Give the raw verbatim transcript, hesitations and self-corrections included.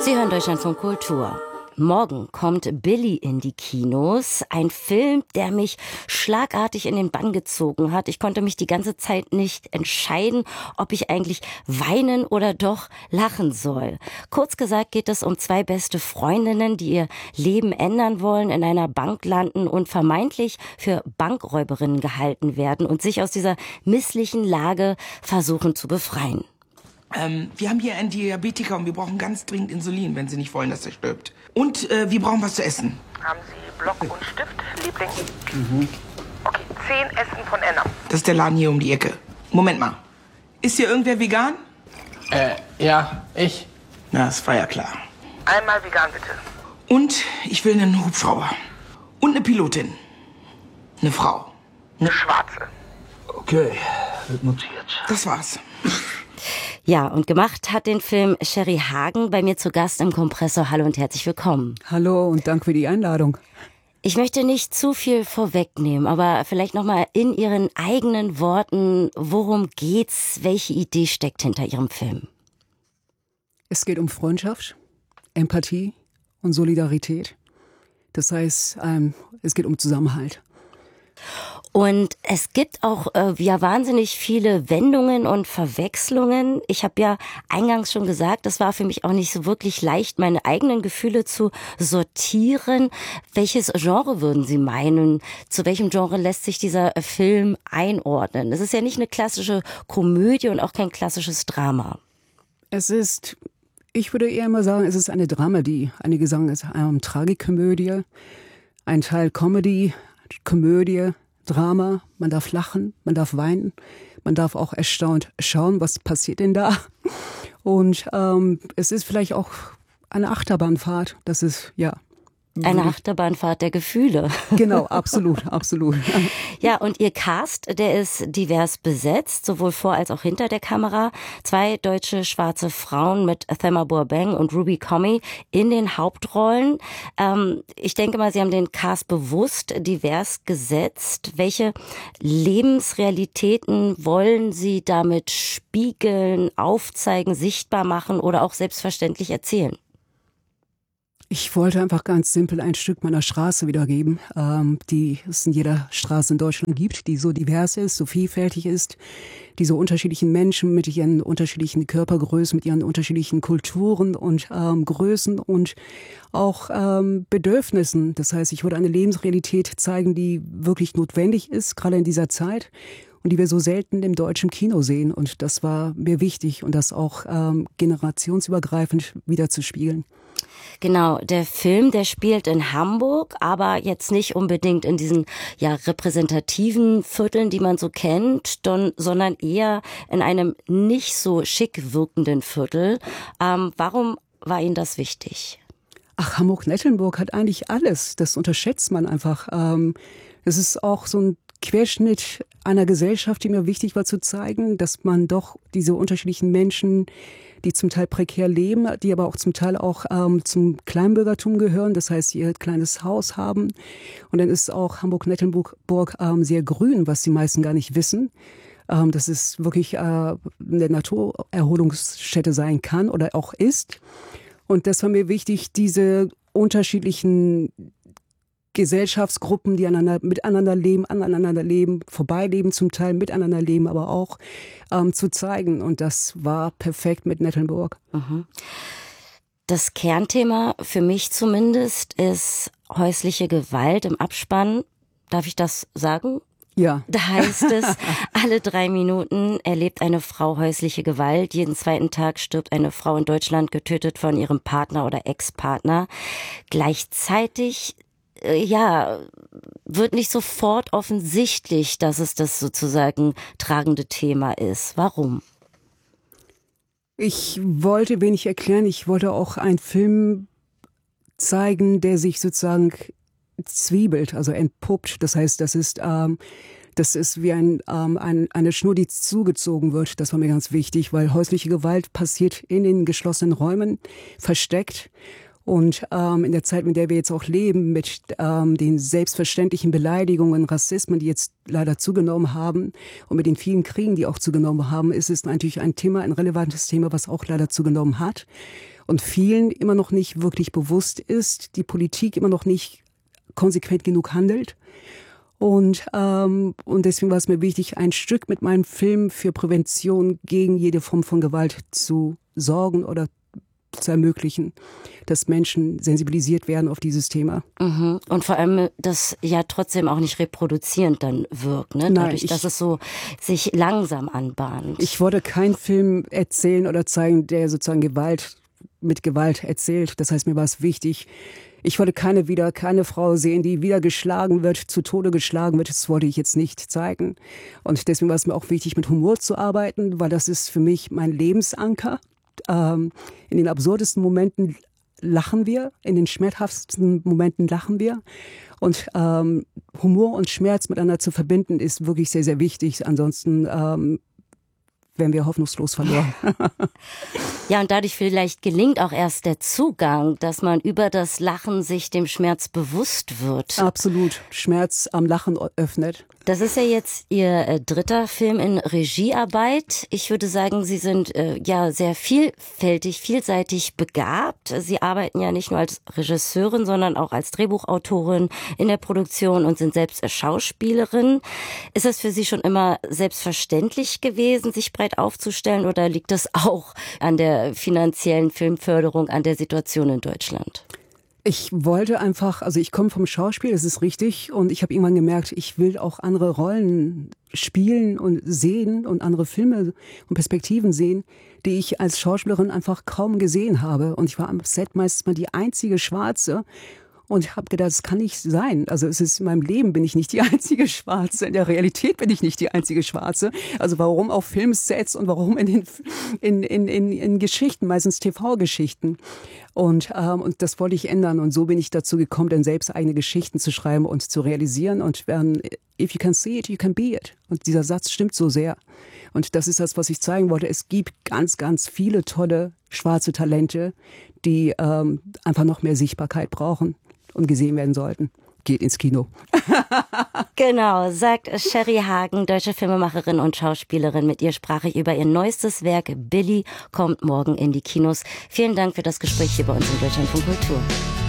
Sie hören Deutschlandfunk Kultur. Morgen kommt Billy in die Kinos, ein Film, der mich schlagartig in den Bann gezogen hat. Ich konnte mich die ganze Zeit nicht entscheiden, ob ich eigentlich weinen oder doch lachen soll. Kurz gesagt geht es um zwei beste Freundinnen, die ihr Leben ändern wollen, in einer Bank landen und vermeintlich für Bankräuberinnen gehalten werden und sich aus dieser misslichen Lage versuchen zu befreien. Ähm, wir haben hier einen Diabetiker und wir brauchen ganz dringend Insulin, wenn Sie nicht wollen, dass er stirbt. Und äh, wir brauchen was zu essen. Haben Sie Block und Stift, Liebling? Mhm. Okay, zehn Essen von Enna. Das ist der Laden hier um die Ecke. Moment mal. Ist hier irgendwer vegan? Äh, ja, ich. Na, das war ja klar. Einmal vegan, bitte. Und ich will einen Hubschrauber. Und eine Pilotin. Eine Frau. Eine Schwarze. Okay, wird notiert. Das war's. Ja, und gemacht hat den Film Sherry Hagen, bei mir zu Gast im Kompressor. Hallo und herzlich willkommen. Hallo und danke für die Einladung. Ich möchte nicht zu viel vorwegnehmen, aber vielleicht nochmal in Ihren eigenen Worten, worum geht's? Welche Idee steckt hinter Ihrem Film? Es geht um Freundschaft, Empathie und Solidarität. Das heißt, ähm, es geht um Zusammenhalt. Und es gibt auch äh, ja wahnsinnig viele Wendungen und Verwechslungen. Ich habe ja eingangs schon gesagt, das war für mich auch nicht so wirklich leicht, meine eigenen Gefühle zu sortieren. Welches Genre würden Sie meinen? Zu welchem Genre lässt sich dieser Film einordnen? Es ist ja nicht eine klassische Komödie und auch kein klassisches Drama. Es ist, ich würde eher mal sagen, es ist eine Dramedie. Einige sagen, es ist eine Tragikomödie, ein Teil Comedy, Komödie, Drama, man darf lachen, man darf weinen, man darf auch erstaunt schauen, was passiert denn da. Und ähm, es ist vielleicht auch eine Achterbahnfahrt, das ist, ja. Eine Achterbahnfahrt der Gefühle. Genau, absolut, absolut. Ja, und Ihr Cast, der ist divers besetzt, sowohl vor als auch hinter der Kamera. Zwei deutsche schwarze Frauen mit Thema Boabeng und Ruby Comey in den Hauptrollen. Ähm, ich denke mal, Sie haben den Cast bewusst divers gesetzt. Welche Lebensrealitäten wollen Sie damit spiegeln, aufzeigen, sichtbar machen oder auch selbstverständlich erzählen? Ich wollte einfach ganz simpel ein Stück meiner Straße wiedergeben, ähm, die es in jeder Straße in Deutschland gibt, die so divers ist, so vielfältig ist, die so unterschiedlichen Menschen mit ihren unterschiedlichen Körpergrößen, mit ihren unterschiedlichen Kulturen und ähm, Größen und auch ähm, Bedürfnissen. Das heißt, ich wollte eine Lebensrealität zeigen, die wirklich notwendig ist, gerade in dieser Zeit. Und die wir so selten im deutschen Kino sehen. Und das war mir wichtig und das auch ähm, generationsübergreifend wiederzuspiegeln. Genau, der Film, der spielt in Hamburg, aber jetzt nicht unbedingt in diesen ja repräsentativen Vierteln, die man so kennt, don, sondern eher in einem nicht so schick wirkenden Viertel. Ähm, warum war Ihnen das wichtig? Ach, Hamburg-Nettelnburg hat eigentlich alles. Das unterschätzt man einfach. Ähm, es ist auch so ein Querschnitt einer Gesellschaft, die mir wichtig war zu zeigen, dass man doch diese unterschiedlichen Menschen, die zum Teil prekär leben, die aber auch zum Teil auch ähm, zum Kleinbürgertum gehören, das heißt, ihr kleines Haus haben. Und dann ist auch Hamburg-Nettelnburg ähm, sehr grün, was die meisten gar nicht wissen. Ähm, dass es wirklich äh, eine Naturerholungsstätte sein kann oder auch ist. Und das war mir wichtig, diese unterschiedlichen Gesellschaftsgruppen, die aneinander, miteinander leben, aneinander leben, vorbeileben, zum Teil miteinander leben, aber auch ähm, zu zeigen. Und das war perfekt mit Nettelnburg. Mhm. Das Kernthema, für mich zumindest, ist häusliche Gewalt im Abspann. Darf ich das sagen? Ja. Da heißt es, alle drei Minuten erlebt eine Frau häusliche Gewalt. Jeden zweiten Tag stirbt eine Frau in Deutschland getötet von ihrem Partner oder Ex-Partner. Gleichzeitig ja, wird nicht sofort offensichtlich, dass es das sozusagen tragende Thema ist. Warum? Ich wollte wenig erklären. Ich wollte auch einen Film zeigen, der sich sozusagen zwiebelt, also entpuppt. Das heißt, das ist, ähm, das ist wie ein, ähm, ein, eine Schnur, die zugezogen wird. Das war mir ganz wichtig, weil häusliche Gewalt passiert in den geschlossenen Räumen, versteckt. Und ähm, in der Zeit, in der wir jetzt auch leben, mit ähm, den selbstverständlichen Beleidigungen, Rassismen, die jetzt leider zugenommen haben und mit den vielen Kriegen, die auch zugenommen haben, ist es natürlich ein Thema, ein relevantes Thema, was auch leider zugenommen hat. und vielen immer noch nicht wirklich bewusst ist, die Politik immer noch nicht konsequent genug handelt. Und, ähm, und deswegen war es mir wichtig, ein Stück mit meinem Film für Prävention gegen jede Form von Gewalt zu sorgen oder zu ermöglichen, dass Menschen sensibilisiert werden auf dieses Thema. Mhm. Und vor allem, das ja trotzdem auch nicht reproduzierend dann wirkt, ne? Dadurch, Nein, ich, dass es so sich langsam anbahnt. Ich wollte keinen Film erzählen oder zeigen, der sozusagen Gewalt mit Gewalt erzählt. Das heißt, mir war es wichtig, ich wollte keine wieder, keine Frau sehen, die wieder geschlagen wird, zu Tode geschlagen wird. Das wollte ich jetzt nicht zeigen. Und deswegen war es mir auch wichtig, mit Humor zu arbeiten, weil das ist für mich mein Lebensanker. Ähm, in den absurdesten Momenten lachen wir, in den schmerzhaftesten Momenten lachen wir. Und ähm, Humor und Schmerz miteinander zu verbinden, ist wirklich sehr, sehr wichtig. Ansonsten ähm, wären wir hoffnungslos verloren. Ja, und dadurch vielleicht gelingt auch erst der Zugang, dass man über das Lachen sich dem Schmerz bewusst wird. Absolut. Schmerz am Lachen öffnet. Das ist ja jetzt Ihr äh, dritter Film in Regiearbeit. Ich würde sagen, Sie sind äh, ja sehr vielfältig, vielseitig begabt. Sie arbeiten ja nicht nur als Regisseurin, sondern auch als Drehbuchautorin in der Produktion und sind selbst Schauspielerin. Ist es für Sie schon immer selbstverständlich gewesen, sich breit aufzustellen, oder liegt das auch an der finanziellen Filmförderung, an der Situation in Deutschland? Ich wollte einfach, also ich komme vom Schauspiel, das ist richtig, und ich habe irgendwann gemerkt, ich will auch andere Rollen spielen und sehen und andere Filme und Perspektiven sehen, die ich als Schauspielerin einfach kaum gesehen habe. Und ich war am Set meistens mal die einzige Schwarze. Und ich habe gedacht, das kann nicht sein. Also es ist in meinem Leben bin ich nicht die einzige Schwarze. In der Realität bin ich nicht die einzige Schwarze. Also warum auf Filmsets und warum in den in in in, in Geschichten, meistens T V-Geschichten. Und ähm, und das wollte ich ändern. Und so bin ich dazu gekommen, dann selbst eigene Geschichten zu schreiben und zu realisieren. Und werden, if you can see it, you can be it. Und dieser Satz stimmt so sehr. Und das ist das, was ich zeigen wollte. Es gibt ganz, ganz viele tolle schwarze Talente, die ähm, einfach noch mehr Sichtbarkeit brauchen und gesehen werden sollten. Geht ins Kino. Genau, sagt Sherry Hagen, deutsche Filmemacherin und Schauspielerin. Mit ihr sprach ich über ihr neuestes Werk. Billy kommt morgen in die Kinos. Vielen Dank für das Gespräch hier bei uns in Deutschlandfunk Kultur.